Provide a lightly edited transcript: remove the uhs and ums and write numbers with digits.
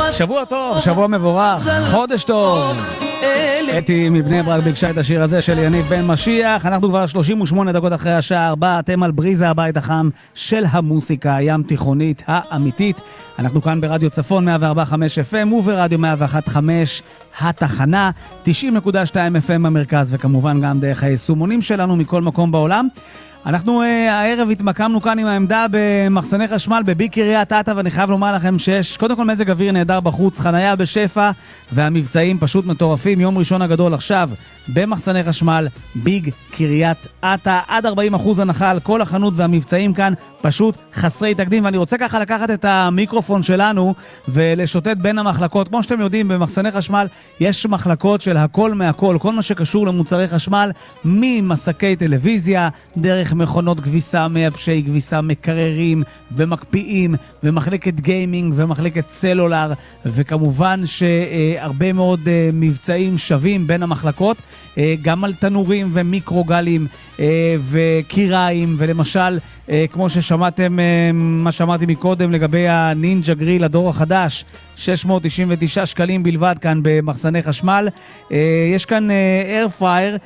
שבוע טוב, שבוע מבורך, חודש טוב. אתי מבני ברק ביקשה את השיר הזה של יניב בן משיח. אנחנו כבר 38 דקות אחרי השעה 4. אתם על בריזה, הבית החם של המוסיקה הים תיכונית האמיתית. אנחנו כאן ברדיו צפון 104.5 FM וברדיו 101.5 התחנה, 90.2 FM במרכז, וכמובן גם דרך היישומונים שלנו מכל מקום בעולם. אנחנו הערב התמקמנו כאן עם העמדה במחסני חשמל בביג קריית אתא, ואני חייב לומר לכם שיש קודם כל מזג אוויר נהדר בחוץ, חנייה בשפע, והמבצעים פשוט מטורפים. יום ראשון הגדול עכשיו במחסני חשמל ביג קריית אתא, עד 40% הנחה על כל החנות, והמבצעים כאן פשוט חסרי תקדים. ואני רוצה ככה לקחת את המיקרופון שלנו ולשוטט בין המחלקות. כמו שאתם יודעים, במחסני חשמל יש מחלקות של הכל מהכל, כל מה שקשור למוצרי חשמל, ממסקי טלוויזיה, דרך מכונות כביסה, מייבשי כביסה, מקררים ומקפיאים, ומחלקת גיימינג ומחלקת סלולר, וכמובן שהרבה מאוד מבצעים שווים בין המחלקות, גם על תנורים ומיקרוגלים וקיריים, ולמשל כמו ששמעתם מה שאמרתי מקודם לגבי הנינג'ה גריל הדור החדש, 699 שקלים בלבד כאן במחסני חשמל. יש כאן אייר פרייר